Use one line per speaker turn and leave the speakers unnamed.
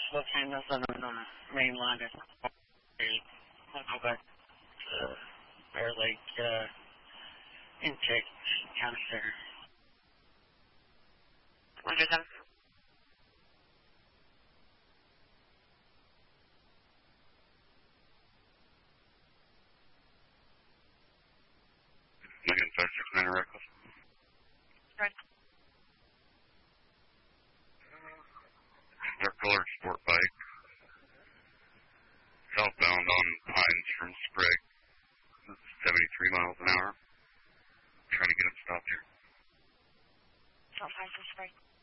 locating us on the main line at Street. I'll go back to Bear Lake intake county center.
107.
Lincoln 569 Reckless.
Right.
Dark colored sport bike. Southbound on Pines from Sprague. 73 miles an hour. Trying to get it stopped here.
South Pines from Sprague.